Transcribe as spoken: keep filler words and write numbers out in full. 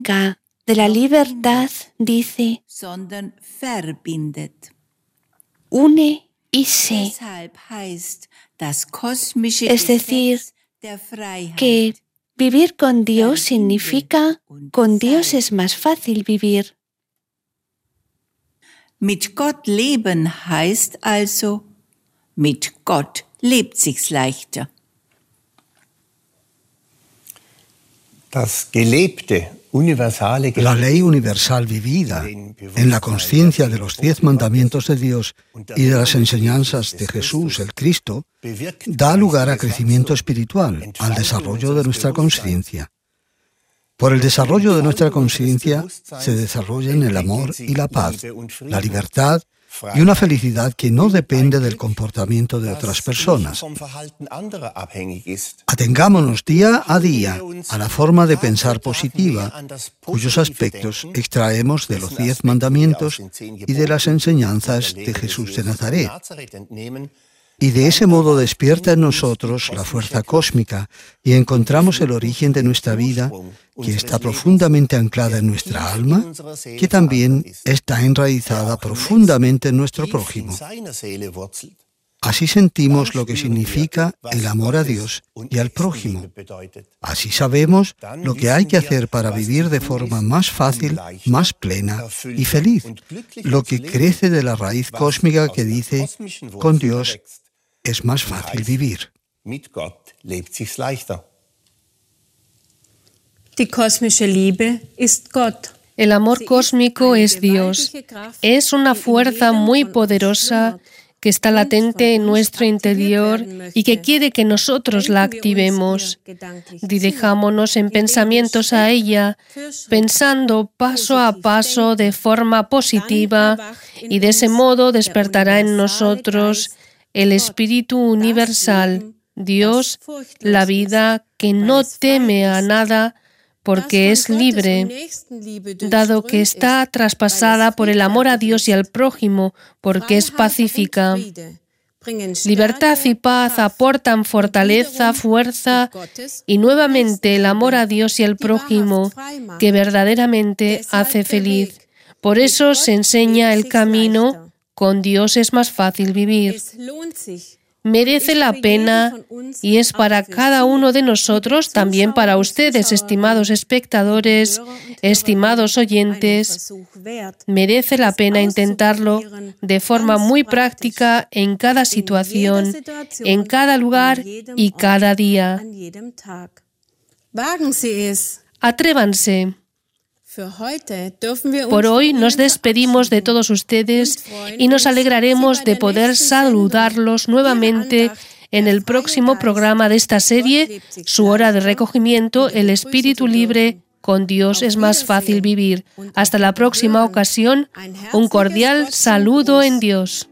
de la libertad dice, sondern verbindet. une y sé. Deshalb heißt das kosmische Es decir, Gesetz der Freiheit. que vivir con Dios significa con Dios es más fácil vivir. Mit Gott leben heißt also, mit Gott lebt sich's leichter. Das gelebte, universale La ley universal vivida en la conciencia de los diez mandamientos de Dios y de las enseñanzas de Jesús, el Cristo, da lugar a crecimiento espiritual, al desarrollo de nuestra conciencia. Por el desarrollo de nuestra conciencia se desarrollan el amor y la paz, la libertad y una felicidad que no depende del comportamiento de otras personas. Atengámonos día a día a la forma de pensar positiva, cuyos aspectos extraemos de los diez mandamientos y de las enseñanzas de Jesús de Nazaret. Y de ese modo despierta en nosotros la fuerza cósmica y encontramos el origen de nuestra vida, que está profundamente anclada en nuestra alma, que también está enraizada profundamente en nuestro prójimo. Así sentimos lo que significa el amor a Dios y al prójimo. Así sabemos lo que hay que hacer para vivir de forma más fácil, más plena y feliz, lo que crece de la raíz cósmica que dice, con Dios es más fácil vivir. Die kosmische Liebe ist Gott. El amor cósmico es Dios. Es una fuerza muy poderosa que está latente en nuestro interior y que quiere que nosotros la activemos. Dirijámonos en pensamientos a ella, pensando paso a paso de forma positiva, y de ese modo despertará en nosotros el Espíritu universal, Dios, la vida que no teme a nada, porque es libre, dado que está traspasada por el amor a Dios y al prójimo, porque es pacífica. Libertad y paz aportan fortaleza, fuerza y nuevamente el amor a Dios y al prójimo, que verdaderamente hace feliz. Por eso se enseña el camino. Con Dios es más fácil vivir. Merece la pena y es para cada uno de nosotros, también para ustedes, estimados espectadores, estimados oyentes, merece la pena intentarlo de forma muy práctica en cada situación, en cada lugar y cada día. Atrévanse. Por hoy nos despedimos de todos ustedes y nos alegraremos de poder saludarlos nuevamente en el próximo programa de esta serie, Su hora de recogimiento, el espíritu libre, con Dios es más fácil vivir. Hasta la próxima ocasión, un cordial saludo en Dios.